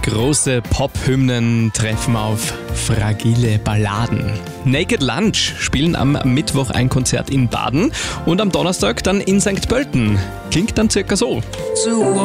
Große Pop-Hymnen treffen auf fragile Balladen. Naked Lunch spielen am Mittwoch ein Konzert in Baden und am Donnerstag dann in St. Pölten. Klingt dann circa so.